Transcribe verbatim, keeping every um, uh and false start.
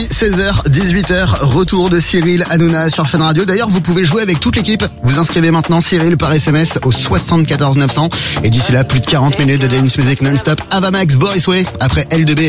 seize heures, dix-huit heures, retour de Cyril Hanouna sur Fun Radio. D'ailleurs, vous pouvez jouer avec toute l'équipe. Vous inscrivez maintenant Cyril par S M S au soixante-quatorze neuf cents. Et d'ici là, plus de quarante minutes de dance music non-stop. Avamax, Boris Way, après L deux B.